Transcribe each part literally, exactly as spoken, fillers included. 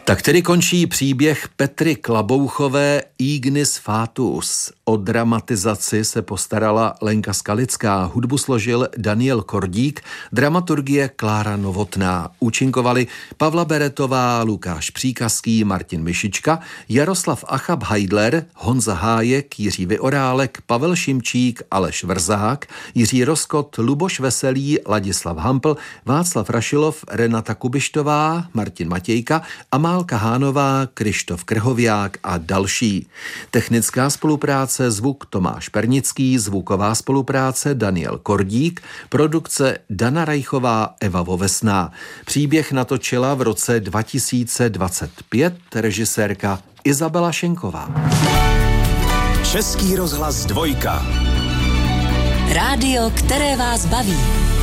Tak tedy končí příběh Petry Klabouchové Ignis Fatuus. O dramatizaci se postarala Lenka Skalická, hudbu složil Daniel Kordík, dramaturgie Klára Novotná. Účinkovali Pavla Beretová, Lukáš Příkazký, Martin Myšička, Jaroslav Achab-Heidler, Honza Hájek, Jiří Vyorálek, Pavel Šimčík, Aleš Vrzák, Jiří Roskot, Luboš Veselý, Ladislav Hampl, Václav Rašilov, Renata Kubištová, Martin Matějka, Amálka Hánová, Krištof Krhoviák a další. Technická spolupráce zvuk Tomáš Pernický, zvuková spolupráce Daniel Kordík, produkce Dana Rajchová, Eva Vovesná. Příběh natočila v roce dva tisíce dvacet pět režisérka Izabela Šenková. Český rozhlas dvojka. Rádio, které vás baví.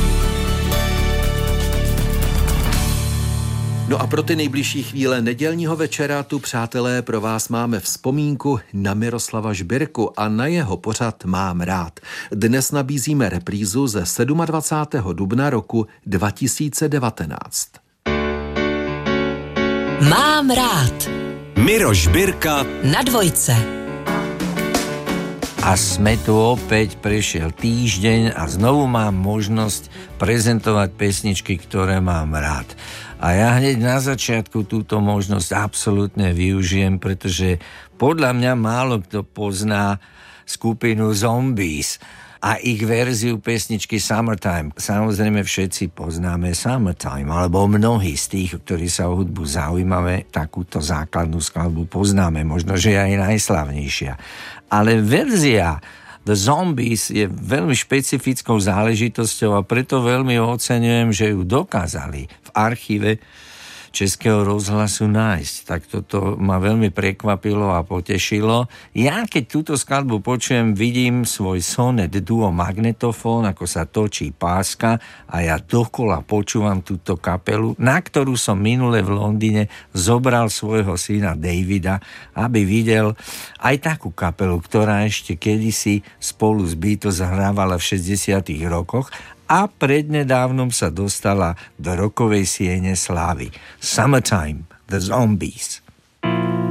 No a pro ty nejbližší chvíle nedělního večera tu, přátelé, pro vás máme vzpomínku na Miroslava Žbirku a na jeho pořad Mám rád. Dnes nabízíme reprízu ze dvacátého sedmého dubna roku dva tisíce devatenáct. Mám rád. Miro Žbirka Na dvojce. A sme tu opäť, prešiel týždeň a znovu mám možnosť prezentovať pesničky, ktoré mám rád. A ja hneď na začiatku túto možnosť absolútne využijem, pretože podľa mňa málo kto pozná skupinu Zombies a ich verziu pesničky Summertime. Samozrejme všetci poznáme Summertime, alebo mnohí z tých, ktorí sa o hudbu zaujímame, takúto základnú skladbu poznáme, možno, že je aj najslavnejšia. Ale verzia The Zombies je veľmi špecifickou záležitosťou a preto veľmi oceňujem, že ju dokázali v archíve Českého rozhlasu nájsť. Tak toto ma veľmi prekvapilo a potešilo. Ja, keď túto skladbu počujem, vidím svoj Sonet Duo magnetofón, ako sa točí páska a ja dokola počúvam túto kapelu, na ktorú som minule v Londýne zobral svojho syna Davida, aby videl aj takú kapelu, ktorá ešte kedysi spolu s Beatles hrávala v šesťdesiatych rokoch a prednedávnom sa dostala do rokovej siene slávy. Summertime, The Zombies.